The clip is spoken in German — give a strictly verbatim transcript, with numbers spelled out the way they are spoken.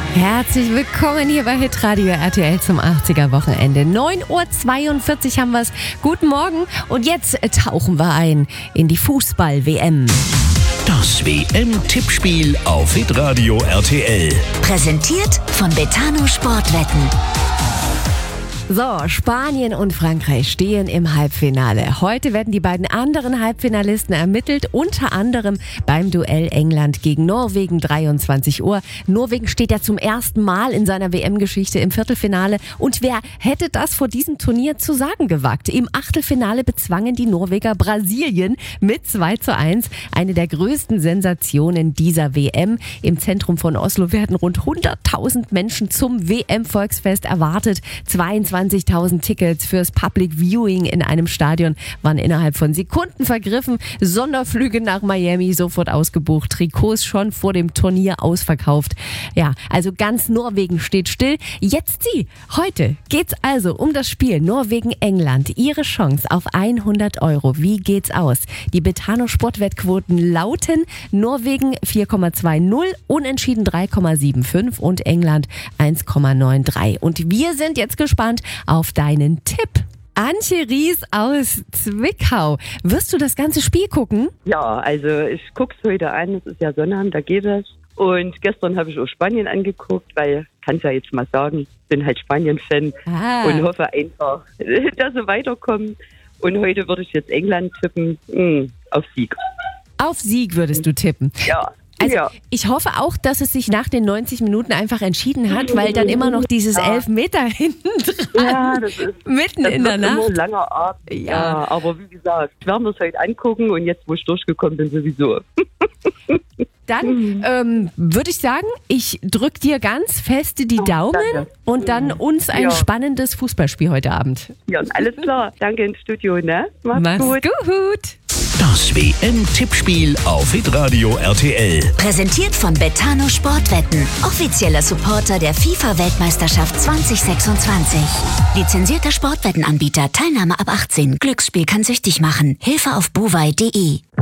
Herzlich willkommen hier bei Hitradio R T L zum achtziger-Wochenende. neun Uhr zweiundvierzig haben wir es. Guten Morgen und jetzt tauchen wir ein in die Fußball-W M. Das W M-Tippspiel auf Hitradio R T L. Präsentiert von Betano Sportwetten. So, Spanien und Frankreich stehen im Halbfinale. Heute werden die beiden anderen Halbfinalisten ermittelt, unter anderem beim Duell England gegen Norwegen, dreiundzwanzig Uhr. Norwegen steht ja zum ersten Mal in seiner W M-Geschichte im Viertelfinale. Und wer hätte das vor diesem Turnier zu sagen gewagt? Im Achtelfinale bezwangen die Norweger Brasilien mit zwei zu eins. Eine der größten Sensationen dieser W M. Im Zentrum von Oslo werden rund hunderttausend Menschen zum W M-Volksfest erwartet. zweiundzwanzigtausend Tickets fürs Public Viewing in einem Stadion waren innerhalb von Sekunden vergriffen. Sonderflüge nach Miami sofort ausgebucht. Trikots schon vor dem Turnier ausverkauft. Ja, also ganz Norwegen steht still. Jetzt Sie. Heute geht's also um das Spiel Norwegen-England. Ihre Chance auf hundert Euro. Wie geht's aus? Die Betano Sportwettquoten lauten Norwegen vier Komma zwanzig, Unentschieden drei Komma fünfundsiebzig und England eins Komma dreiundneunzig. Und wir sind jetzt gespannt auf deinen Tipp. Antje Ries aus Zwickau. Wirst du das ganze Spiel gucken? Ja, also ich gucke es heute an. Es ist ja Sonnabend, da geht es. Und gestern habe ich auch Spanien angeguckt, weil, kann es ja jetzt mal sagen, bin halt Spanien-Fan ah. und hoffe einfach, dass sie weiterkommen. Und heute würde ich jetzt England tippen, mh, auf Sieg. Auf Sieg würdest du tippen? Ja. Also ja. Ich hoffe auch, dass es sich nach den neunzig Minuten einfach entschieden hat, weil dann immer noch dieses ja. Elfmeter hinten dran, ja, das ist, mitten das in der Nacht. Immer ein langer Abend. Ja. ja, aber wie gesagt, wir werden es heute angucken und jetzt, wo ich durchgekommen bin, sowieso. Dann ähm, würde ich sagen, ich drücke dir ganz fest die Daumen oh, und dann uns ein ja. spannendes Fußballspiel heute Abend. Ja, alles klar. Danke ins Studio, ne? Mach's, Mach's gut. gut. Das W M-Tippspiel auf Hitradio R T L. Präsentiert von Betano Sportwetten. Offizieller Supporter der FIFA-Weltmeisterschaft zwanzig sechsundzwanzig. Lizenzierter Sportwettenanbieter. Teilnahme ab achtzehn. Glücksspiel kann süchtig machen. Hilfe auf buwei punkt de.